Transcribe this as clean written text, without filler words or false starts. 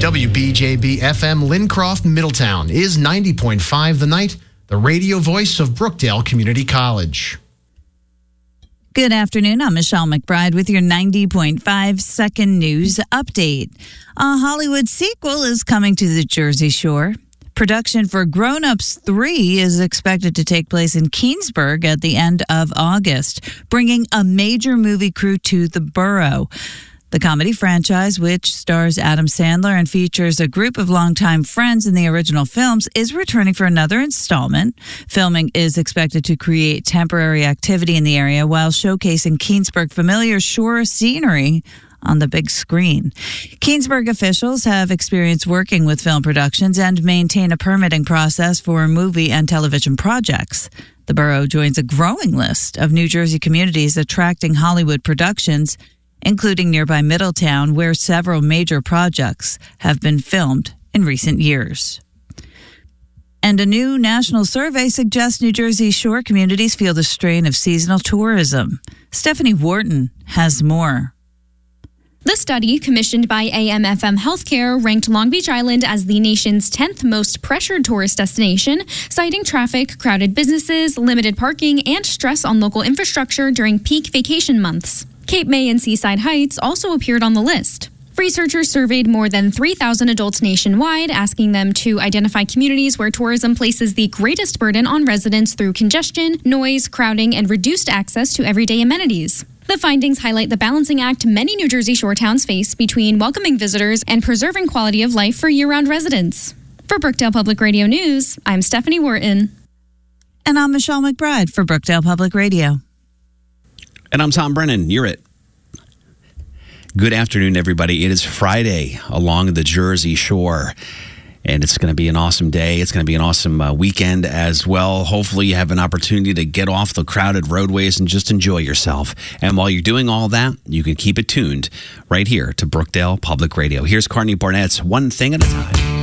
WBJB FM Lincroft Middletown is 90.5 The Night, the radio voice of Brookdale Community College. Good afternoon. I'm Michelle McBride with your 90.5 second news update. A Hollywood sequel is coming to the Jersey Shore. Production for Grown Ups 3 is expected to take place in Keansburg at the end of August, bringing a major movie crew to the borough. The comedy franchise, which stars Adam Sandler and features a group of longtime friends in the original films, is returning for another installment. Filming is expected to create temporary activity in the area while showcasing Keansburg familiar shore scenery on the big screen. Keansburg officials have experience working with film productions and maintain a permitting process for movie and television projects. The borough joins a growing list of New Jersey communities attracting Hollywood productions, including nearby Middletown, where several major projects have been filmed in recent years. And a new national survey suggests New Jersey Shore communities feel the strain of seasonal tourism. Stephanie Wharton has more. The study, commissioned by AM/FM Healthcare, ranked Long Beach Island as the nation's 10th most pressured tourist destination, citing traffic, crowded businesses, limited parking, and stress on local infrastructure during peak vacation months. Cape May and Seaside Heights also appeared on the list. Researchers surveyed more than 3,000 adults nationwide, asking them to identify communities where tourism places the greatest burden on residents through congestion, noise, crowding, and reduced access to everyday amenities. The findings highlight the balancing act many New Jersey shore towns face between welcoming visitors and preserving quality of life for year-round residents. For Brookdale Public Radio News, I'm Stephanie Wharton. And I'm Michelle McBride for Brookdale Public Radio. And I'm Tom Brennan. You're it. Good afternoon, everybody. It is Friday along the Jersey Shore, and it's going to be an awesome day. It's going to be an awesome weekend as well. Hopefully you have an opportunity to get off the crowded roadways and just enjoy yourself. And while you're doing all that, you can keep it tuned right here to Brookdale Public Radio. Here's Courtney Barnett's One Thing at a Time.